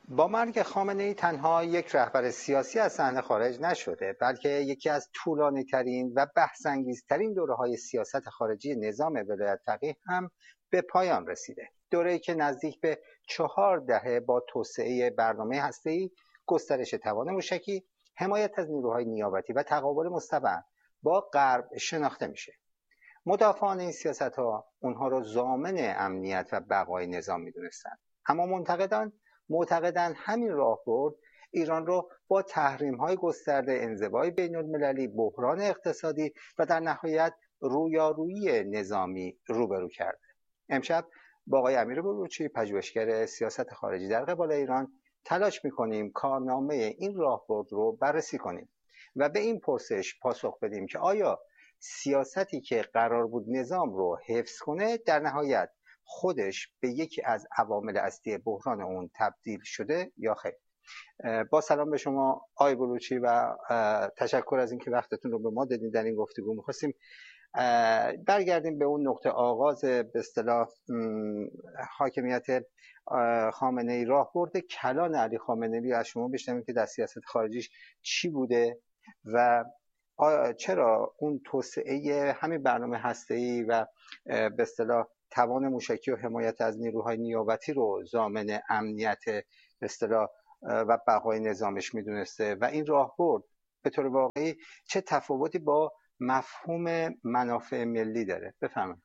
با مرگ خامنه‌ای تنها یک رهبر سیاسی از صحنه خارج نشده، بلکه یکی از طولانی‌ترین و بحث‌انگیزترین دوره‌های سیاست خارجی نظام ولایت فقیه هم به پایان رسیده. دوره‌ای که نزدیک به 4 دهه با توسعه برنامه هسته‌ای، گسترش توان موشکی، حمایت از نیروهای نیابتی و تقابل مستمر با غرب شناخته میشه. مدافعان این سیاست‌ها اونها رو ضامن امنیت و بقای نظام میدونستند، اما معتقدند همین راهبرد ایران رو با تحریم‌های گسترده، انزوای بین‌المللی، بحران اقتصادی و در نهایت رویارویی نظامی روبرو کرده. امشب با آقای امیر بلوچی، پژوهشگر سیاست خارجی در قبال ایران، تلاش می‌کنیم کارنامه این راهبرد رو بررسی کنیم و به این پرسش پاسخ بدیم که آیا سیاستی که قرار بود نظام رو حفظ کنه در نهایت خودش به یکی از عوامل اصلی بحران اون تبدیل شده یا خیر؟ با سلام به شما آقای بلوچی و تشکر از اینکه وقتتون رو به ما دادین در این گفتگو. می‌خواستیم برگردیم به اون نقطه آغاز به اصطلاح حاکمیت خامنه‌ای، راهبرد کلان علی خامنه‌ای از شما بشنویم که در سیاست خارجیش چی بوده و چرا اون توسعه همین برنامه هسته‌ای و به اصطلاح توان موشکی و حمایت از نیروهای نیابتی رو ضامن امنیت به اصطلاح و بقای نظامش میدونسته و این راهبرد به طور واقعی چه تفاوتی با مفهوم منافع ملی داره؟ بفرمایید.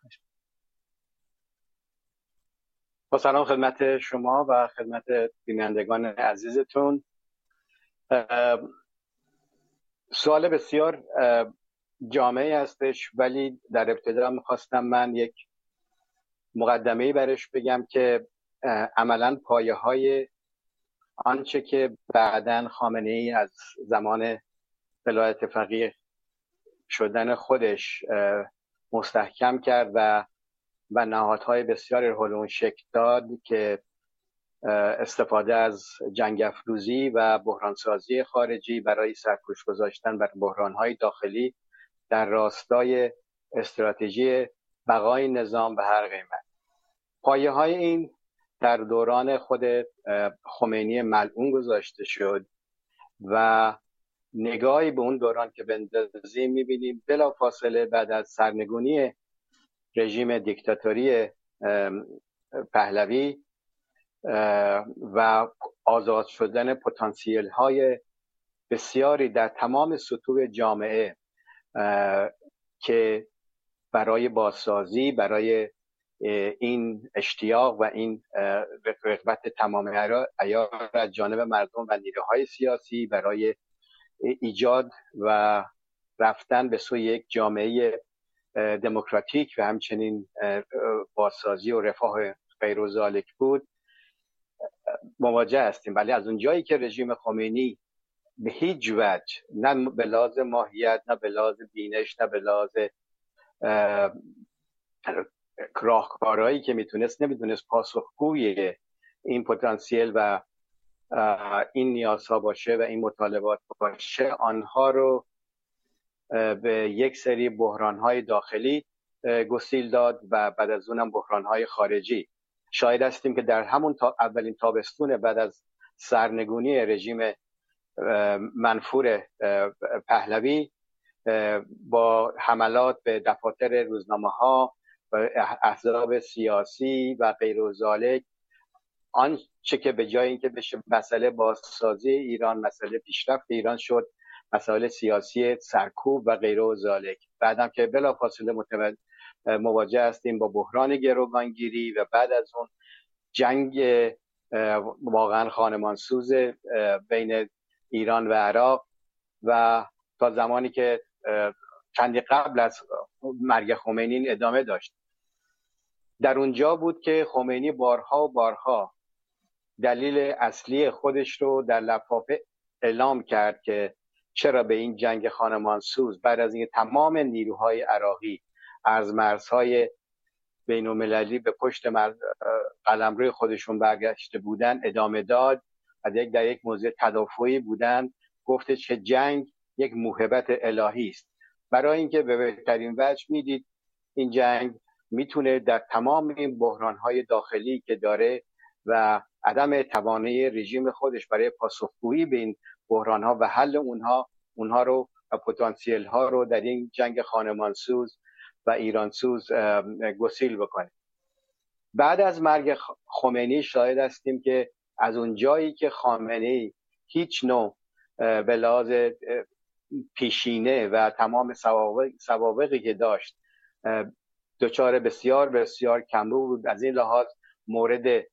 با سلام خدمت شما و خدمت بینندگان عزیزتون. سوال بسیار جامعی هستش، ولی در ابتدا میخواستم من یک مقدمه‌ای برش بگم که عملاً پایه‌های آنچه که بعداً خامنه‌ای از زمان ولایت فقیه شدن خودش مستحکم کرد و نهادهای بسیاری رو شکل داد که استفاده از جنگ افروزی و بحرانسازی خارجی برای سرپوش گذاشتن بر بحرانهای داخلی در راستای استراتژی بقای نظام به هر قیمت. پایه‌های این در دوران خود خمینی ملعون گذاشته شد و نگاهی به اون دوران که بندازیم می‌بینیم بلافاصله بعد از سرنگونی رژیم دیکتاتوری پهلوی و آزاد شدن پتانسیل های بسیاری در تمام سطوح جامعه که برای بازسازی، برای این اشتیاق و این رغبت تمام عیار از جانب مردم و نیروهای سیاسی برای ایجاد و رفتن به سوی یک جامعه دموکراتیک و همچنین بازسازی و رفاه غیر و ذالک بود مواجه هستیم. ولی از اونجایی که رژیم خمینی به هیچ وجه، نه به لحاظ ماهیت، نه به لحاظ بینش، نه به لحاظ راهکارهایی که نمیتونست پاسخگوی این پتانسیل و این نیازها باشه و این مطالبات باشه، آنها رو به یک سری بحرانهای داخلی گسیل داد و بعد از اونم بحرانهای خارجی. شاهد هستیم که در همون اولین تابستون بعد از سرنگونی رژیم منفور پهلوی با حملات به دفاتر روزنامه‌ها و احزاب سیاسی و غیر و ذالک، آنچه که به جای اینکه بشه مسئله بازسازی ایران، مسئله پیشرفت ایران شد، مسائل سیاسی سرکوب و غیر و ذالک. بعدم که بلافاصله مواجه هستیم با بحران گروگانگیری و بعد از اون جنگ واقعا خانمانسوز بین ایران و عراق و تا زمانی که چندی قبل از مرگ خمینی ادامه داشت. در اونجا بود که خمینی بارها و بارها دلیل اصلی خودش رو در لفافه اعلام کرد که چرا به این جنگ خانمانسوز بعد از اینکه تمام نیروهای عراقی از مرزهای بین‌المللی به پشت قلمروی خودشون برگشته بودن ادامه داد و در یک موضع تدافعی بودن. گفتش که جنگ یک موهبت الهی است، برای اینکه به بهترین وجه میدید این جنگ میتونه در تمام این بحرانهای داخلی که داره و عدم توانایی رژیم خودش برای پاسخگویی به این بحران ها و حل اونها رو و پتانسیل ها رو در این جنگ خانمانسوز و ایرانسوز گسیل بکنه. بعد از مرگ خمینی شاهد هستیم که از اون جایی که خامنه‌ای هیچ نوع به لحاظ پیشینه و تمام سوابقی که داشت دچار بسیار بسیار کمبود بود، از این لحاظ مورد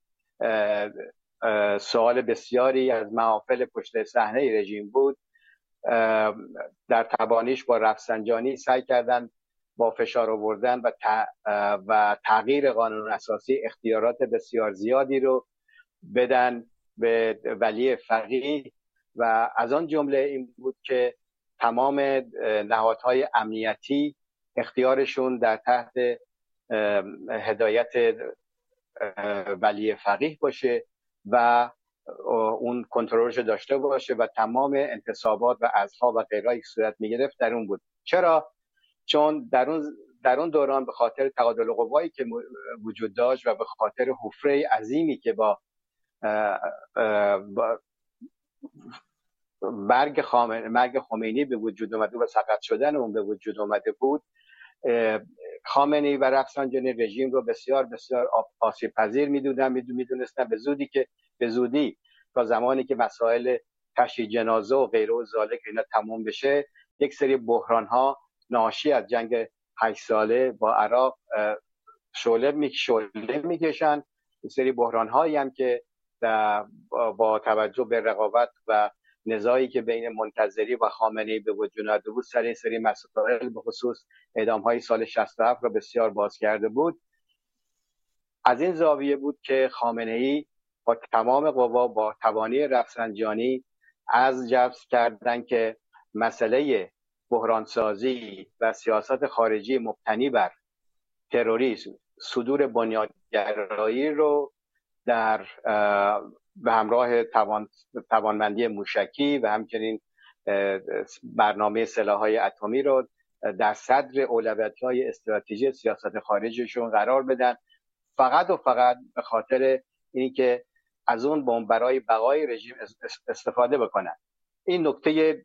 سوال بسیاری از محافل پشت صحنه رژیم بود. در تبانیش با رفسنجانی سعی کردن با فشار آوردن و تغییر قانون اساسی اختیارات بسیار زیادی رو بدن به ولی فقیه و از آن جمله این بود که تمام نهادهای امنیتی اختیارشون در تحت هدایت ولی فقیه باشه و اون کنترلش داشته باشه و تمام انتصابات و عزل‌ها و غیرهایی که صورت می‌گرفت در اون بود. چرا؟ چون در اون دوران به خاطر تعادل قوایی که وجود داشت و به خاطر حفره عظیمی که با مرگ خمینی به وجود اومده و سقط شدن اون به وجود اومده بود، خامنه‌ای و رفسنجانی رژیم رو بسیار بسیار آسیب پذیر میدونستن به زودی تا زمانی که مسائل تشییع جنازه و غیره و ذالک اینا تموم بشه یک سری بحران ها ناشی از جنگ 8 ساله با عراق شعله میکشن. یک سری بحران هایی هم که با توجه به رقابت و نزاعی که بین منتظری و خامنه‌ای به وجود آمده بود سری مسائل به خصوص اعدام‌های سال 67 را بسیار باز کرده بود. از این زاویه بود که خامنه‌ای با تمام قوا با توانی رفسنجانی از جذب کردن که مسئله بحرانسازی و سیاست خارجی مبتنی بر تروریسم، صدور بنیادگرایی رو به همراه توانمندی موشکی و همچنین برنامه سلاح‌های اتمی رو در صدر اولویت‌های استراتژی سیاست خارجیشون قرار بدن، فقط و فقط به خاطر اینکه از اون برای بقای رژیم استفاده بکنن. این نکته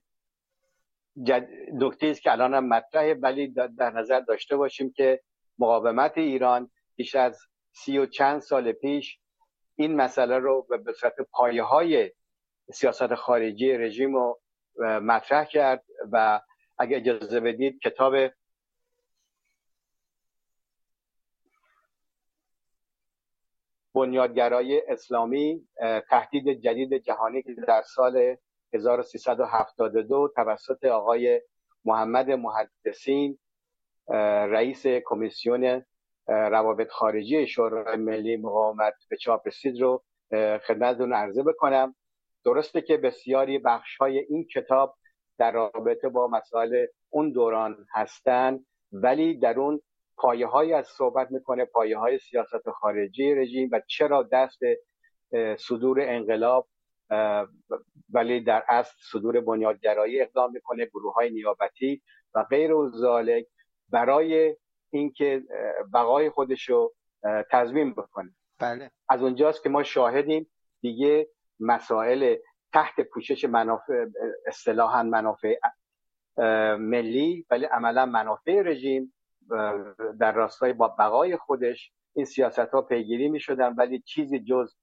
است که الان هم مطرحه، ولی در نظر داشته باشیم که مقاومت ایران بیش از 30 و چند سال پیش این مسئله رو به صورت پایه‌های سیاست خارجی رژیم رو مطرح کرد و اگه اجازه بدید کتاب بنیادگرایی اسلامی تهدید جدید جهانی که در سال 1372 توسط آقای محمد محدثین رئیس کمیسیون روابط خارجی شورای ملی مقاومت به چاپ رسید رو خدمتتون عرضه بکنم. درسته که بسیاری بخش‌های این کتاب در رابطه با مسائل اون دوران هستند، ولی در اون پایه‌هایی از صحبت میکنه، پایه‌های سیاست خارجی رژیم و چرا دست صدور انقلاب ولی در اصل صدور بنیادگرایی اقدام میکنه، گروه‌های نیابتی و غیر و ذالک برای اینکه بقای خودشو تضمین بکنه. بله. از اونجاست که ما شاهدیم دیگه مسائل تحت پوشش منافع اصطلاحاً منافع ملی ولی عملا منافع رژیم در راستای با بقای خودش این سیاست‌ها پیگیری می‌شدن، ولی چیزی جز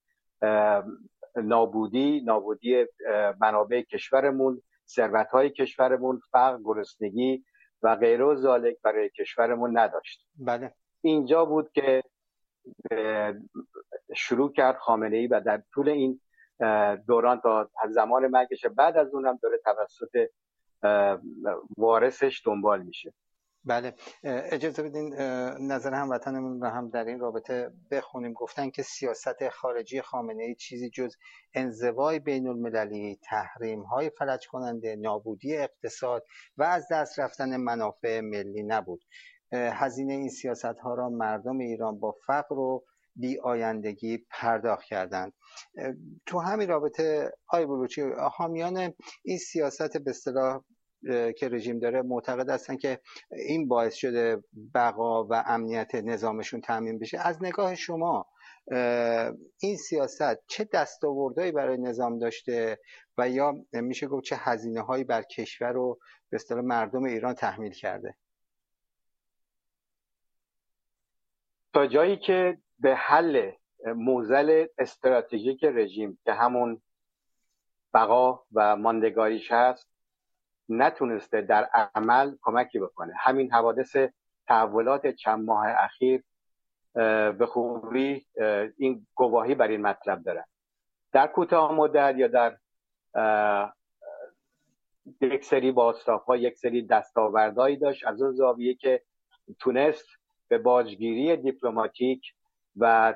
نابودی منابع کشورمون، ثروت‌های کشورمون، فقر، گرسنگی و غیره و ذالک برای کشورمون نداشت. بله. اینجا بود که شروع کرد خامنه‌ای و در طول این دوران تا زمان مرگش، بعد از اونم داره توسط وارثش دنبال میشه. بله، اجازه بدین نظر هموطنمون رو هم در این رابطه بخونیم. گفتن که سیاست خارجی خامنه‌ای چیزی جز انزوای بین المللی، تحریم‌های فلج کننده، نابودی اقتصاد و از دست رفتن منافع ملی نبود. هزینه این سیاست‌ها را مردم ایران با فقر و بی آیندگی پرداخت کردند. تو همین رابطه آقای بلوچی، حامیان این سیاست به اصطلاح که رژیم داره معتقد هستن که این باعث شده بقا و امنیت نظامشون تامین بشه. از نگاه شما این سیاست چه دستاوردهایی برای نظام داشته و یا میشه گفت چه هزینه‌هایی بر کشور و به اصطلاح مردم ایران تحمیل کرده؟ تا جایی که به حل معضل استراتژیک رژیم که همون بقا و ماندگاریش هست نتونسته در عمل کمکی بکنه. همین حوادث تحولات چند ماه اخیر به خوبی این گواهی بر این مطلب دارن. در کوتاه مدت یا در یک سری بازتاب‌ها یک سری دستاوردهایی داشت از اون زاویه که تونست به باجگیری دیپلماتیک و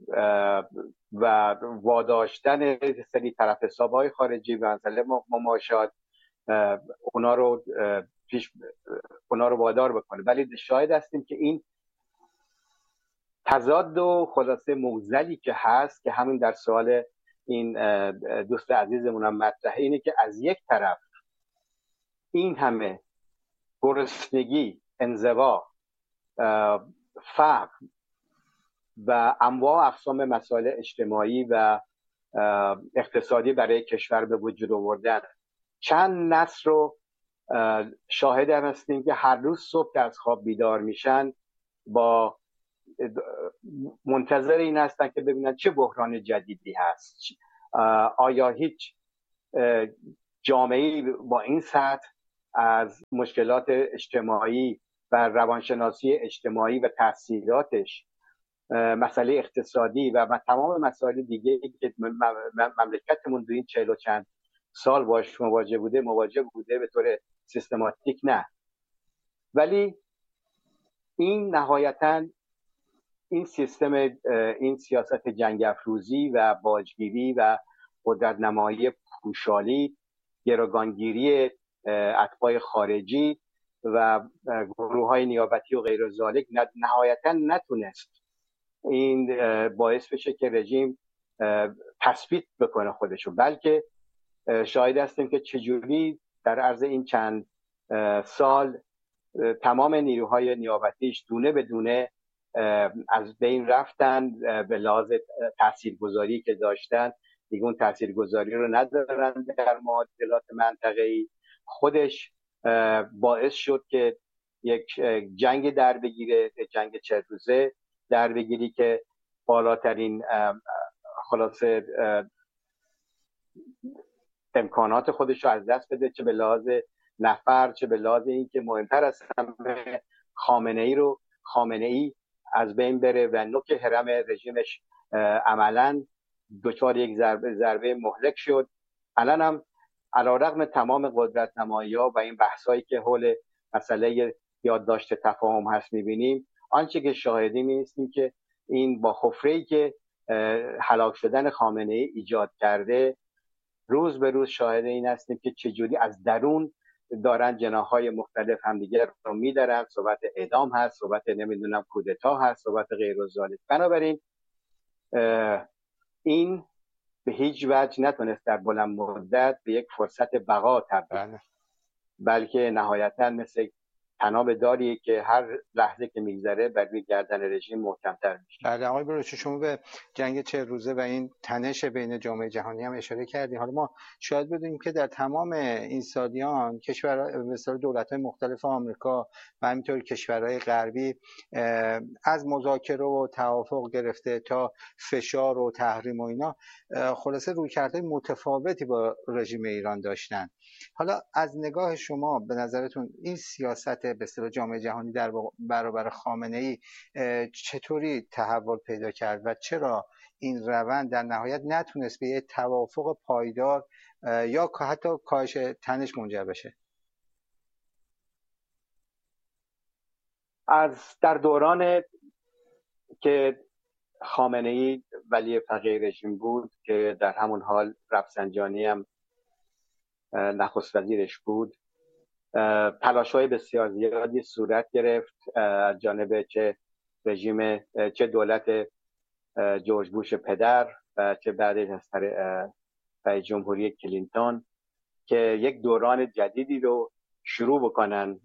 واداشتن سری طرف حساب‌های خارجی و مسئله مماشات اونا رو وادار بکنه. ولی شاهد هستیم که این تضاد و خلاصه معضلی که هست که همین در سوال این دوست عزیزمون هم مطرحه اینه که از یک طرف این همه گرسنگی، انزوا، فقر و انواع اقسام مسائل اجتماعی و اقتصادی برای کشور به وجود آوردن، چند نسل رو شاهد هم هستیم که هر روز صبح که از خواب بیدار میشن با منتظر این هستن که ببینن چه بحران جدیدی هست. آیا هیچ جامعه‌ای با این سطح از مشکلات اجتماعی و روانشناسی اجتماعی و تحصیلاتش، مسئله اقتصادی و تمام مسائل دیگه که مملکتمون در این 40 و چند سال باش مواجه بوده به طور سیستماتیک نه. ولی این نهایتاً این سیستم، این سیاست جنگ افروزی و باجگیری و قدرت نمایی پوشالی، گروگانگیری اتباع خارجی و گروه های نیابتی و غیر ذالک نهایتاً نتونست این باعث بشه که رژیم تثبیت بکنه خودشو، بلکه شاهد هستیم که چجوری در عرض این چند سال تمام نیروهای نیابتیش دونه به دونه از بین رفتن. به لحاظ تاثیرگذاری که داشتن دیگه اون تاثیرگذاری رو ندارن در معادلات منطقه‌ای. خودش باعث شد که یک جنگ در بگیره، جنگ 40 روزه در بگیری که بالاترین خلاصه امکانات خودش رو از دست بده، چه به لحاظ نفر چه به لحاظ این که مهمتر از همه خامنه ای از بین بره و نوک هرم رژیمش عملاً دچار یک ضربه مهلک شد. الان هم علیرغم تمام قدرت نمایی‌ها و این بحثایی که حول مسئله یادداشت تفاهم هست می‌بینیم، آنچه که شاهدیم نیستیم که این با حفره‌ای که هلاک شدن خامنه‌ای ایجاد کرده، روز به روز شاهد این هستیم که چجوری از درون دارن جناح‌های مختلف همدیگر رو میدارن. صحبت اعدام هست، صحبت نمیدونم کودتا هست، صحبت غیر ذالک. بنابراین این به هیچ وجه نتونست در بلند مدت به یک فرصت بقا تبدیل، بلکه نهایتاً مثل تناب داریه که هر لحظه که میگذره بر روی گردن رژیم محکم‌تر میشه. بله آقای بروچی، شما به جنگ 40 روزه و این تنش بین جامعه جهانی هم اشاره کردیم. حالا ما شاهد بودیم که در تمام این سالیان کشورها مثل دولت‌های مختلف آمریکا و همینطور کشورهای غربی از مذاکره و توافق گرفته تا فشار و تحریم و اینا خلاصه رویکردهای متفاوتی با رژیم ایران داشتن. حالا از نگاه شما به نظرتون این سیاست به اصطلاح جامعه جهانی در برابر خامنه‌ای چطوری تحول پیدا کرد و چرا این روند در نهایت نتونست به یک توافق پایدار یا حتی کاهش تنش منجر بشه؟ در دوران که خامنه‌ای ولی فقیه رژیم بود که در همون حال رفسنجانی هم نخست وزیرش بود، تلاش‌های بسیار زیادی صورت گرفت از جانب چه دولت جورج بوش پدر و چه بعدش از رئیس جمهوری کلینتون که یک دوران جدیدی رو شروع بکنن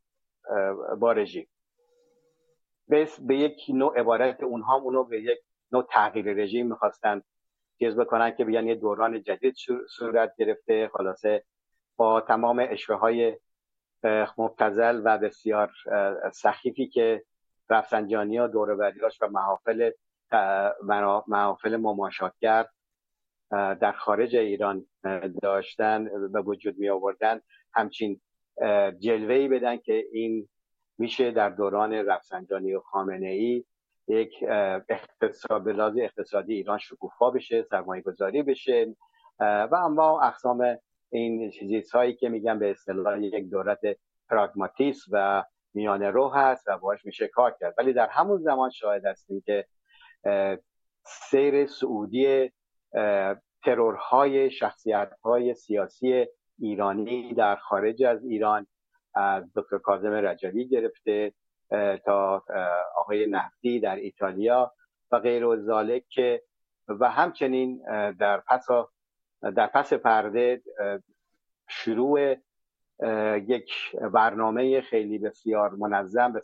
با رژیم. به یک نوع عبارت اونها اونو به یک نوع تغییر رژیم میخواستن چیز بکنن که بیان یه دوران جدید صورت گرفته. خلاصه با تمام اشوه های مبتذل و بسیار سخیفی که رفسنجانی ها دور و بریاش و محافل مماشاتگر در خارج ایران داشتن به وجود می آوردن، همچین جلوه‌ای بدن که این میشه در دوران رفسنجانی و خامنه ای یک اقتصادی ایران شکوفا بشه، سرمایه گذاری بشه و اما اقسام این چیزهایی که میگن به اصطلاح یک دولت پراگماتیسم و میانه رو هست و باهاش میشه کار کرد. ولی در همون زمان شاهد هستیم که سیر صعودی ترورهای شخصیت‌های سیاسی ایرانی در خارج از ایران، از دکتر کاظم رجبی گرفته تا آقای نفتی در ایتالیا و غیر و ذالک، که و همچنین در پس پرده شروع یک برنامه خیلی بسیار منظم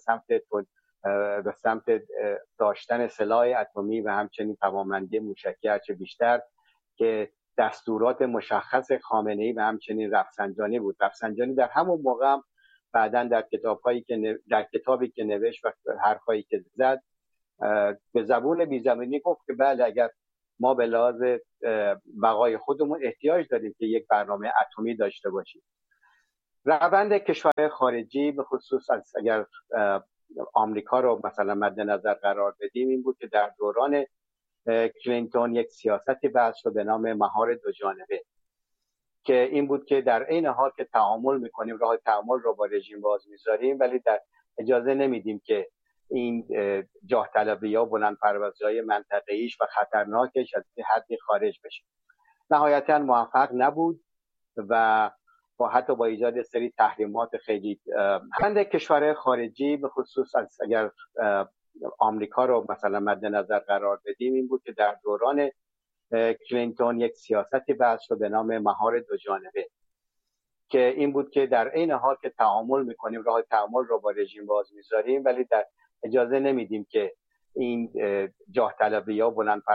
به سمت داشتن سلاح اتمی و همچنین توانمندی موشکی هرچه بیشتر، که دستورات مشخص خامنه‌ای و همچنین رفسنجانی بود. رفسنجانی در همون موقع هم بعداً در کتابی که نوشت و حرفایی که زد به زبون بی‌زمینی گفت که بله، اگر ما به لحاظ بقای خودمون احتیاج داریم که یک برنامه اتمی داشته باشیم. روند کشورهای خارجی به خصوص اگر آمریکا رو مثلا مد نظر قرار بدیم، این بود که در دوران کلینتون یک سیاستی بحث شد به نام مهار دو جانبه، که این بود که در عین حال که تعامل میکنیم، راه تعامل رو با رژیم باز میذاریم، ولی در اجازه نمیدیم که این جاه طلبی‌ها و بلند پروازهای منطقه‌ایش و خطرناکش از حدی خارج بشه. نهایتاً موفق نبود و حتی با ایجاد سری تحریمات خیلی روند کشورهای خارجی به خصوص اگر آمریکا رو مثلا مد نظر قرار بدیم، این بود که در دوران کلینتون یک سیاستی بحث شد به نام مهار دو جانبه، که این بود که در عین حال که تعامل میکنیم، راه تعامل رو با رژیم باز میذاریم، ولی در اجازه نمیدیم که این جاه طلبی‌ها و بلند